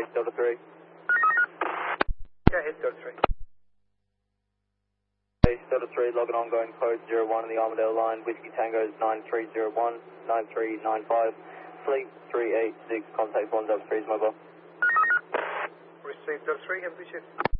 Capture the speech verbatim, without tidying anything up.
Base Delta three. Yeah, hit Delta three. Base Delta three, logging ongoing code zero one on the Armadale line. Whiskey Tango is nine three zero one, nine three nine five. Fleet three eight six, contact one Delta three is mobile. Receive Delta three, have a good shift.